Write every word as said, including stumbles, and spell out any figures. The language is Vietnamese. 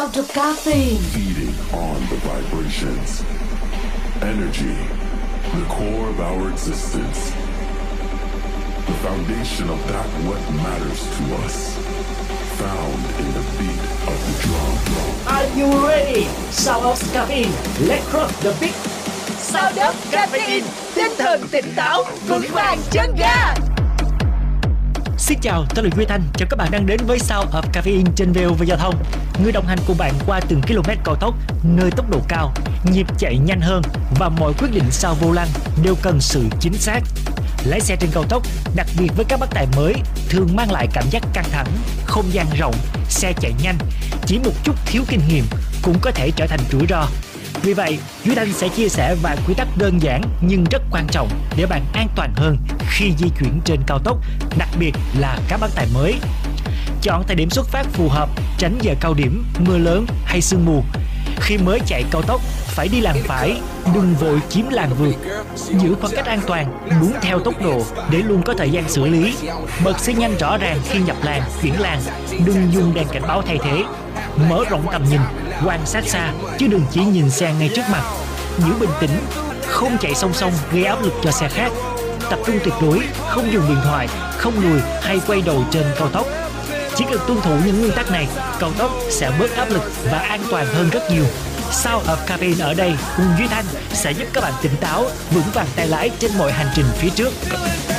Out of caffeine. Feeding on the vibrations. Energy, the core of our existence. The foundation of that what matters to us. Found in the beat of the drum. Are you ready? Sound of caffeine. Let's rock the beat. Sound of caffeine. Tinh thần tỉnh táo, vững vàng chân ga. Xin chào, tôi là Duy Thanh. Chào các bạn đang đến với Sound of Caffeine trên vê o vê Giao thông. Người đồng hành cùng bạn qua từng km cao tốc, nơi tốc độ cao, nhịp chạy nhanh hơn và mọi quyết định sau vô lăng đều cần sự chính xác. Lái xe trên cao tốc, đặc biệt với các bác tài mới, thường mang lại cảm giác căng thẳng, không gian rộng, xe chạy nhanh. Chỉ một chút thiếu kinh nghiệm cũng có thể trở thành rủi ro. Vì vậy, Duy Thanh sẽ chia sẻ vài quy tắc đơn giản nhưng rất quan trọng để bạn an toàn hơn khi di chuyển trên cao tốc, đặc biệt là các bác tài mới. Chọn thời điểm xuất phát phù hợp, tránh giờ cao điểm, mưa lớn hay sương mù. Khi mới chạy cao tốc, phải đi làn phải, đừng vội chiếm làn vượt. Giữ khoảng cách an toàn, đúng theo tốc độ để luôn có thời gian xử lý. Bật xi nhanh rõ ràng khi nhập làn, chuyển làn, đừng dùng đèn cảnh báo thay thế. Mở rộng tầm nhìn, quan sát xa chứ đừng chỉ nhìn xe ngay trước mặt. Giữ bình tĩnh, không chạy song song gây áp lực cho xe khác. Tập trung tuyệt đối, không dùng điện thoại, không lùi hay quay đầu trên cao tốc. Chỉ cần tuân thủ những nguyên tắc này, cao tốc sẽ bớt áp lực và an toàn hơn rất nhiều. Sound of Caffeine ở đây cùng Duy Thanh sẽ giúp các bạn tỉnh táo, vững vàng tay lái trên mọi hành trình phía trước.